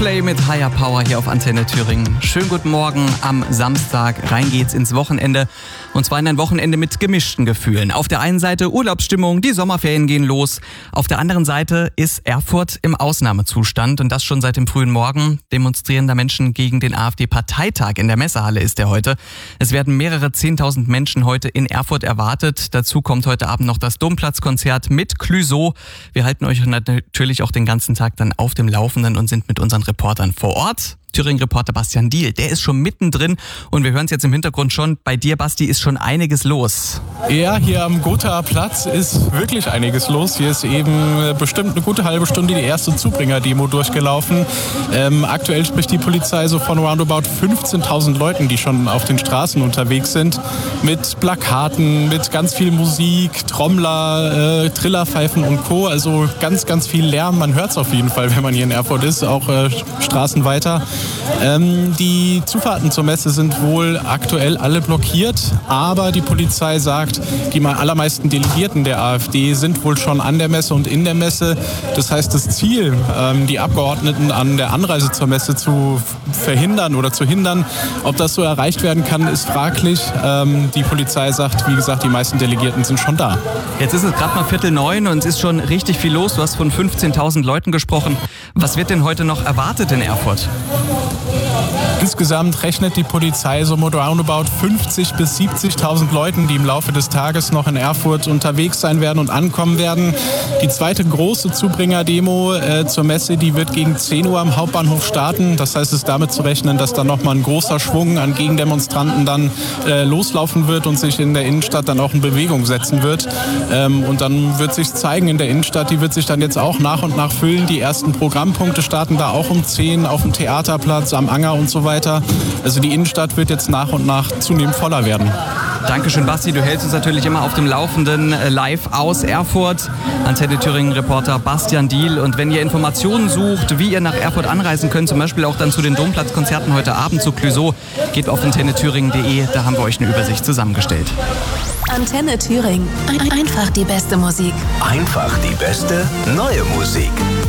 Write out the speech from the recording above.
Coldplay mit Higher Power hier auf Antenne Thüringen. Schönen guten Morgen am Samstag. Rein geht's ins Wochenende. Und zwar in ein Wochenende mit gemischten Gefühlen. Auf der einen Seite Urlaubsstimmung, die Sommerferien gehen los. Auf der anderen Seite ist Erfurt im Ausnahmezustand. Und das schon seit dem frühen Morgen. Demonstrierender Menschen gegen den AfD-Parteitag in der Messehalle ist der heute. Es werden mehrere 10.000 Menschen heute in Erfurt erwartet. Dazu kommt heute Abend noch das Domplatzkonzert mit Clouseau. Wir halten euch natürlich auch den ganzen Tag dann auf dem Laufenden und sind mit unseren Reportern vor Ort. Thüringen-Reporter Bastian Diehl, der ist schon mittendrin und wir hören es jetzt im Hintergrund schon. Bei dir, Basti, ist schon einiges los. Ja, hier am Gothaer Platz ist wirklich einiges los. Hier ist eben bestimmt eine gute halbe Stunde die erste Zubringer-Demo durchgelaufen. Aktuell spricht die Polizei so von roundabout 15.000 Leuten, die schon auf den Straßen unterwegs sind. Mit Plakaten, mit ganz viel Musik, Trommler, Trillerpfeifen und Co. Also ganz, ganz viel Lärm. Man hört es auf jeden Fall, wenn man hier in Erfurt ist, auch Straßen weiter. Die Zufahrten zur Messe sind wohl aktuell alle blockiert, aber die Polizei sagt, die allermeisten Delegierten der AfD sind wohl schon an der Messe und in der Messe. Das heißt, das Ziel, die Abgeordneten an der Anreise zur Messe zu verhindern oder zu hindern, ob das so erreicht werden kann, ist fraglich. Die Polizei sagt, wie gesagt, die meisten Delegierten sind schon da. Jetzt ist es gerade mal 8:45 und es ist schon richtig viel los. Du hast von 15.000 Leuten gesprochen. Was wird denn heute noch erwartet in Erfurt? Insgesamt rechnet die Polizei so mit roundabout 50.000 bis 70.000 Leuten, die im Laufe des Tages noch in Erfurt unterwegs sein werden und ankommen werden. Die zweite große Zubringer-Demo zur Messe, die wird gegen 10 Uhr am Hauptbahnhof starten. Das heißt, es ist damit zu rechnen, dass dann nochmal ein großer Schwung an Gegendemonstranten dann loslaufen wird und sich in der Innenstadt dann auch in Bewegung setzen wird. Und dann wird sich zeigen in der Innenstadt, die wird sich dann jetzt auch nach und nach füllen. Die ersten Programmpunkte starten da auch um 10 auf dem Theaterplatz, am Anger und so weiter. Also die Innenstadt wird jetzt nach und nach zunehmend voller werden. Dankeschön, Basti. Du hältst uns natürlich immer auf dem Laufenden live aus Erfurt. Antenne Thüringen-Reporter Bastian Diehl. Und wenn ihr Informationen sucht, wie ihr nach Erfurt anreisen könnt, zum Beispiel auch dann zu den Domplatzkonzerten heute Abend zu Clouseau, geht auf antennethüringen.de. Da haben wir euch eine Übersicht zusammengestellt. Antenne Thüringen. Einfach die beste Musik. Einfach die beste neue Musik.